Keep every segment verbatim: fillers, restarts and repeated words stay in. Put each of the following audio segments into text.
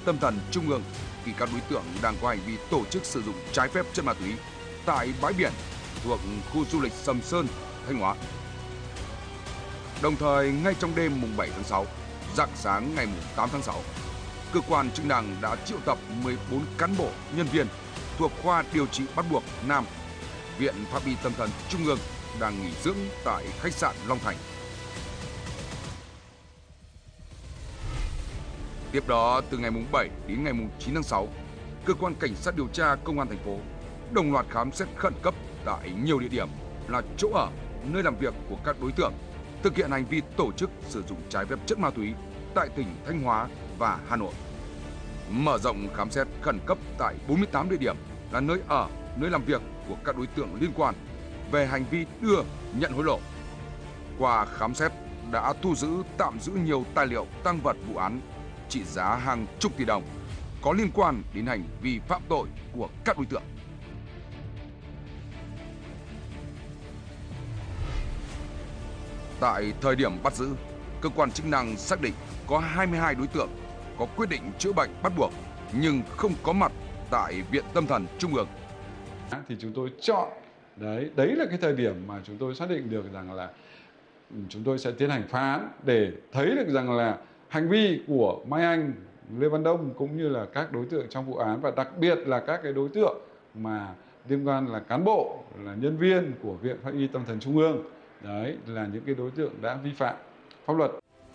tâm thần trung ương khi các đối tượng đang có hành vi tổ chức sử dụng trái phép chất ma túy tại bãi biển thuộc khu du lịch Sầm Sơn, Thanh Hóa. Đồng thời, ngay trong đêm mùng bảy tháng sáu, rạng sáng ngày mùng tám tháng sáu, cơ quan chức năng đã triệu tập mười bốn cán bộ, nhân viên thuộc khoa điều trị bắt buộc Nam, Viện Pháp y Tâm thần Trung ương đang nghỉ dưỡng tại khách sạn Long Thành. Tiếp đó, từ ngày mùng bảy đến ngày mùng chín tháng sáu, cơ quan cảnh sát điều tra công an thành phố đồng loạt khám xét khẩn cấp tại nhiều địa điểm là chỗ ở, nơi làm việc của các đối tượng thực hiện hành vi tổ chức sử dụng trái phép chất ma túy tại tỉnh Thanh Hóa và Hà Nội. Mở rộng khám xét khẩn cấp tại bốn mươi tám địa điểm là nơi ở, nơi làm việc của các đối tượng liên quan về hành vi đưa, nhận hối lộ. Qua khám xét đã thu giữ, tạm giữ nhiều tài liệu tang vật vụ án trị giá hàng chục tỷ đồng có liên quan đến hành vi phạm tội của các đối tượng. Tại thời điểm bắt giữ, cơ quan chức năng xác định có hai mươi hai đối tượng có quyết định chữa bệnh bắt buộc nhưng không có mặt tại Viện Tâm thần Trung ương. Thì chúng tôi chọn, đấy, đấy là cái thời điểm mà chúng tôi xác định được rằng là chúng tôi sẽ tiến hành phá án để thấy được rằng là hành vi của Mai Anh, Lê Văn Đông cũng như là các đối tượng trong vụ án, và đặc biệt là các cái đối tượng mà liên quan là cán bộ, là nhân viên của Viện Pháp y Tâm thần Trung ương, đấy là những cái đối tượng đã vi phạm pháp luật.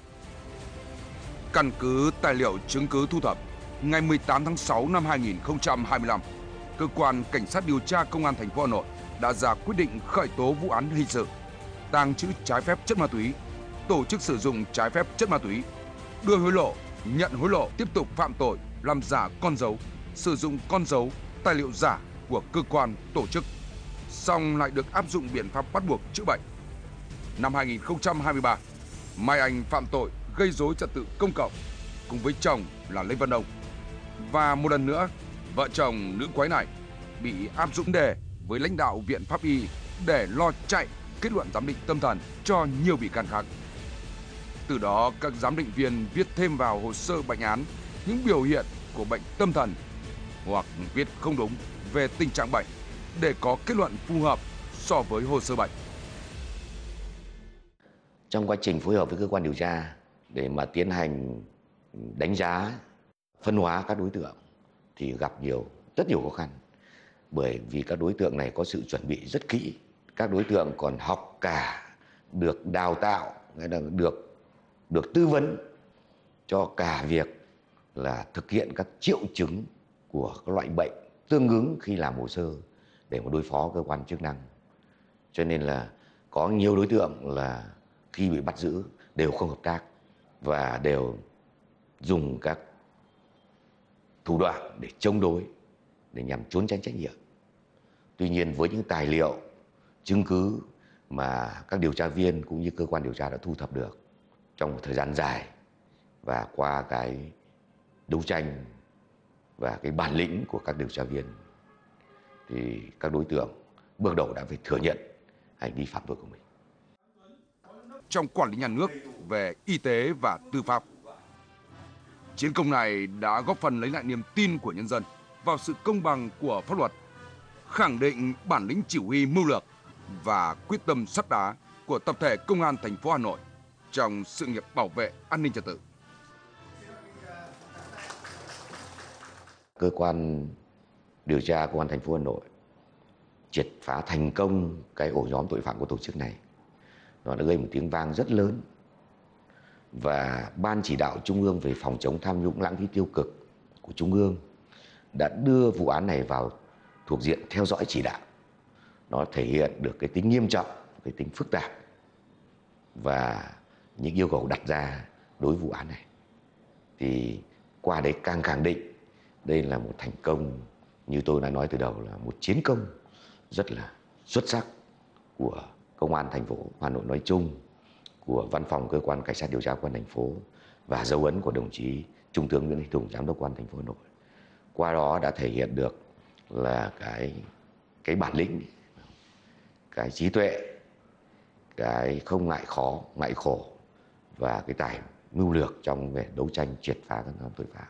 Căn cứ tài liệu chứng cứ thu thập, ngày mười tám tháng sáu năm hai nghìn không trăm hai mươi lăm, cơ quan cảnh sát điều tra công an thành phố Hà Nội đã ra quyết định khởi tố vụ án hình sự tàng trữ trái phép chất ma túy, tổ chức sử dụng trái phép chất ma túy, đưa hối lộ, nhận hối lộ, tiếp tục phạm tội làm giả con dấu, sử dụng con dấu, tài liệu giả của cơ quan tổ chức, song lại được áp dụng biện pháp bắt buộc chữa bệnh. Năm hai nghìn không trăm hai mươi ba, Mai Anh phạm tội gây rối trật tự công cộng cùng với chồng là Lê Văn Đông. Và một lần nữa, vợ chồng nữ quái này bị áp dụng đề với lãnh đạo Viện Pháp y để lo chạy kết luận giám định tâm thần cho nhiều bị can khác. Từ đó, các giám định viên viết thêm vào hồ sơ bệnh án những biểu hiện của bệnh tâm thần hoặc viết không đúng về tình trạng bệnh để có kết luận phù hợp so với hồ sơ bệnh. Trong quá trình phối hợp với cơ quan điều tra để mà tiến hành đánh giá, phân hóa các đối tượng thì gặp nhiều rất nhiều khó khăn, bởi vì các đối tượng này có sự chuẩn bị rất kỹ. Các đối tượng còn học cả, được đào tạo, hay là được được tư vấn cho cả việc là thực hiện các triệu chứng của các loại bệnh tương ứng khi làm hồ sơ để mà đối phó cơ quan chức năng. Cho nên là có nhiều đối tượng là khi bị bắt giữ đều không hợp tác và đều dùng các thủ đoạn để chống đối, để nhằm trốn tránh trách nhiệm. Tuy nhiên, với những tài liệu, chứng cứ mà các điều tra viên cũng như cơ quan điều tra đã thu thập được trong một thời gian dài và qua cái đấu tranh và cái bản lĩnh của các điều tra viên, thì các đối tượng bước đầu đã phải thừa nhận hành vi phạm tội của mình. Trong quản lý nhà nước về y tế và tư pháp, chiến công này đã góp phần lấy lại niềm tin của nhân dân vào sự công bằng của pháp luật, khẳng định bản lĩnh chỉ huy mưu lược và quyết tâm sắt đá của tập thể Công an thành phố Hà Nội trong sự nghiệp bảo vệ an ninh trật tự. Cơ quan điều tra Công an thành phố Hà Nội triệt phá thành công cái ổ nhóm tội phạm của tổ chức này. Nó đã gây một tiếng vang rất lớn, và Ban chỉ đạo Trung ương về phòng chống tham nhũng lãng phí tiêu cực của Trung ương đã đưa vụ án này vào thuộc diện theo dõi chỉ đạo. Nó thể hiện được cái tính nghiêm trọng, cái tính phức tạp và những yêu cầu đặt ra đối với vụ án này. Thì qua đấy càng khẳng định đây là một thành công, như tôi đã nói từ đầu, là một chiến công rất là xuất sắc của Công an thành phố Hà Nội nói chung, của Văn phòng Cơ quan Cảnh sát điều tra Công an thành phố và dấu ấn của đồng chí Trung tướng Nguyễn Thanh Tùng, Giám đốc Công an thành phố Hà Nội. Qua đó đã thể hiện được là cái cái bản lĩnh, cái trí tuệ, cái không ngại khó, ngại khổ và cái tài mưu lược trong về đấu tranh triệt phá các nhóm tội phạm.